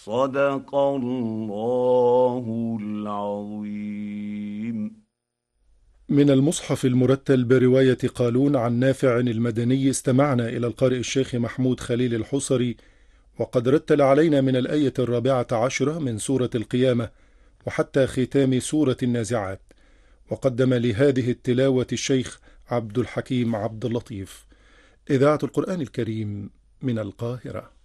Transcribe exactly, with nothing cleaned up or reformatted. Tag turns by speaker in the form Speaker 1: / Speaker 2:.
Speaker 1: صدق الله العظيم.
Speaker 2: من المصحف المرتل برواية قالون عن نافع المدني، استمعنا إلى القارئ الشيخ محمود خليل الحصري، وقد رتل علينا من الآية الرابعة عشرة من سورة القيامة وحتى ختام سورة النازعات. وقدم لهذه التلاوة الشيخ عبد الحكيم عبد اللطيف. إذاعة القرآن الكريم من القاهرة.